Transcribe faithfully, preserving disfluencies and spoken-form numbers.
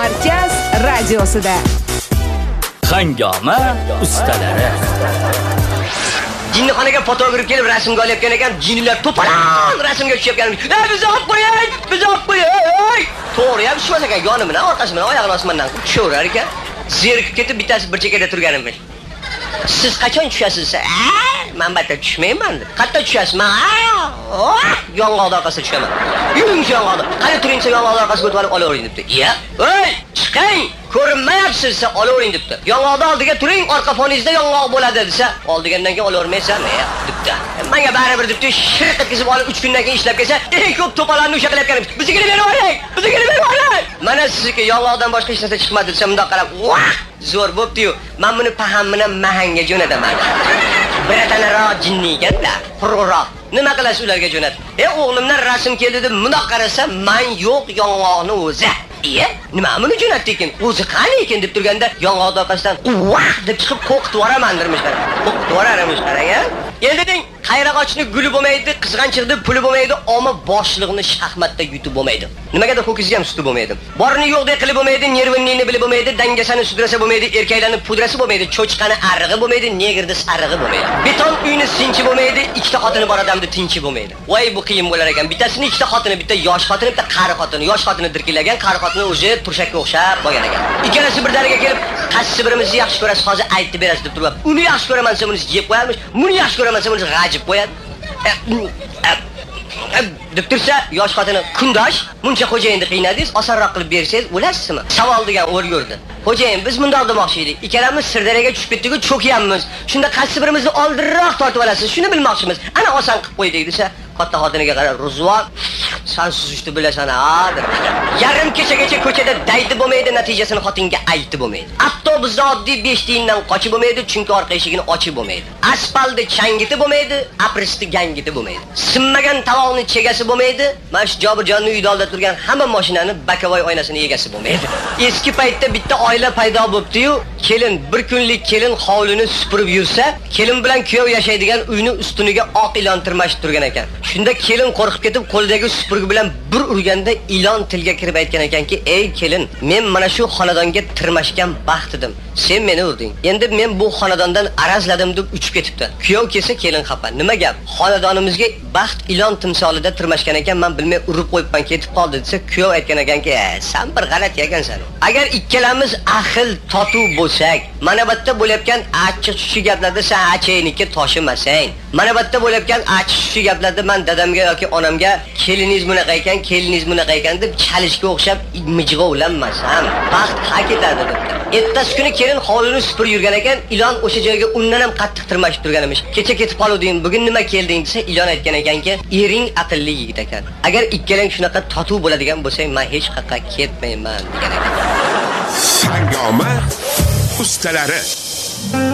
Markaz radiosida. Hangoma ustalari. Jinnixonaga fotograf kelib rasmga olayotgan ekan, jinnilar to'polon rasmga tushayotgan. "Ey, bizni olib qo'ying, bizni olib qo'ying." To'g'ri ham tushmas ekan, yonimdan, orqasidan, oyog'ini osmondan tushaverar ekan. Zerikib ketib bittasi bir chekada turganimiz. "Siz qachon tushasiz?" "Men batda tushmayman." "Qayerda tushasiz?" "Men yong'oqda orqasiga tushaman." "Yuring yong'oqda. Qani turingsa yong'oqda orqasiga o'tib olavering" debdi. "Iya, ey, chiqing, ko'rinmayapsiz, siz olavering" debdi. "Yong'oqda oldiga turing, orqa foningizda yong'oq bo'ladi" desa, "Oldigandan keyin olavermaysanmi?" debdi. "Menga baribir" debdi. Shirq etkizib olib uch kundan keyin ishlab kelsa, "Eng ko'p to'polonni o'sha qilyapgan. Bizga berib yuboring, bizga berib yuboring." Mana sizniki yong'oqdan boshqa hech narsa chiqmadi desa, bundoq qarab, "Vah, zo'r bo'pti-yu. Men buni paham bilan mahanga jo'nataman." Biradanaroq jinni ekanda, qurg'uroq. Nima qilasiz ularga jo'nat? "Ey, o'g'limdan rasm keldi" deb bundoq qarasa, "Men yo'q yong'oqni o'zi." "Iye, nima buni jo'natdi ekan? O'zi qani ekan?" deb turganda, yong'oq orqasidan "Vah!" deb chiqib qo'qitib yuboraman dermishlar. Qo'qitib yuborarmish qarang-a. Endi deng, qayrag'ochni guli bo'lmaydi, qizg'anchiqni puli bo'lmaydi, ammo boshliqni shaxmatda yutib bo'lmaydi. Nimagadir ho'kizga ham suti bo'lmaydi. Borini yo'qdek qilib bo'lmaydi, nerviningni bilib bo'lmaydi, dangasani sudrasa bo'lmaydi, erkaklarni pudrasi bo'lmaydi, cho'chqani arig'i bo'lmaydi, negrni sarig'i bo'lmaydi. Beton uyni sinchi bo'lmaydi, ikkita xotini bor odamni tinchi bo'lmaydi. Voy, bu qiyin bo'lar ekan. Bittasini ikkita xotini, bitta yosh xotini, bitta qari xotini. Yosh xotini dirkilagan, qari xotini o'zi turshakka o'xshab bo'lgan ekan. Ikkalasi birdaniga kelib, qaysi birimizni yaxshi ko'rasiz, hozir aytib berasiz deb turib, uni yaxshi ko'raman desa, buni yeb qo'yarmish, buni yaxshi ko'raman desa, buni g'ajib qo'yadi. deb tursa, yosh xotini, "Kundosh, muncha xo'jayinni qiynadingiz, osonroq qilib bersangiz, o'lasizmi?" Savol degan o'rgurdi. "Xo'jayin, biz bundoq demoqchi edik. Ikkalamiz Sirdaryoga tushib ketdik-ku, cho'kyapmiz. Shunda qaysi birimizni oldinroq tortib olasiz? Shuni bilmoqchimiz. Ana oson qilib qo'ydik" desa, katta xotiniga qarab, "Ruzvon, sen suzishni bilasan, ha?" dedi. Yarim kechagacha ko'chada daydi bo'lmaydi, natijasini xotinga aytib bo'lmaydi. Hatto bizda oddiy besh tiyindan qochib bo'lmaydi, chunki orqa eshigini ochib bo'lmaydi. Asfaltni changiti bo'lmaydi, aprisni gangiti bo'lmaydi. Sinmagan tovoqni chegasi bo'lmaydi. Mana shu Jobirjonning uyida oldida turgan hamma mashinani bakavoy oynasini egasi bo'lmaydi. Eski paytda bitta oila paydo bo'libdi-yu, kelin bir kunlik kelin hovlini supurib yursa, kelin bilan kuyov yashaydigan uyni ustuniga oq ilon tirmashib turgan ekan. Shunda kelin qo'rqib ketib, qo'lidagi supurgi bilan bir urganda ilon tilga kirib aytgan ekanki, "Ey kelin, men mana shu xonadonga tirmashgan baxt edim. Sen meni urding. Endi men bu xonadondan arazladim" deb uchib ketibdi. Kuyov kelsa kelin xafa. "Nima gap? Xonadonimizga baxt ilon timsolida tirmashgan ekan, men bilmay urib qo'yibman, ketib qoldi" desa, kuyov aytgan ekanki, "Sen bir g'alati ekansan. Agar ikkalamiz ahil totuv bo'lsak, mana bu yerda bo'layotgan achchiq-chuchuk gaplarda sen achayniki toshimasang, mana bu yerda bo'layotgan achchiq-chuchuk gaplarda men dadamga yoki onamga keliningiz bunaqa ekan, keliningiz bunaqa ekan deb chalishga o'xshab mijg'ovlanmasam, baxt haq etadi" debdi. Ertasi kuni kelin hovlini supurib yurgan ekan, ilon o'sha joyga undan ham qattiq tirmashib turgan emish. "Kecha ketib qoluvding, bugun nima kelding?" desa, ilon aytgan ekanki, "Ering aqlli yigit ekan. Agar ikkalang shunaqa totuv bo'ladigan bo'lsang, men hech qayerga ketmayman" degan ekan. Hangoma ustalari.